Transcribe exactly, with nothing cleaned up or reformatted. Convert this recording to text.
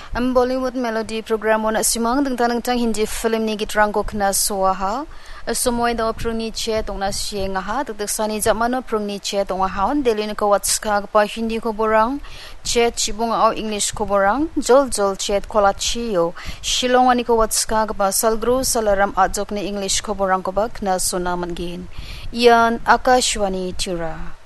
Am Bollywood Melody program ona simang dengtang dengtang Hindi film ni gitrang ko kena suaha asomoy da prungni che tongna sienga ha tek sani jamano prungni che tonga haun delin ko watska pa Hindi ko borang che chibung au English ko borang jol jol chet kolachiyo Shillong ani ko watska pa salgru salaram ajok ni English ko borang ko ba kena suna mangin Ian Akashwani Tura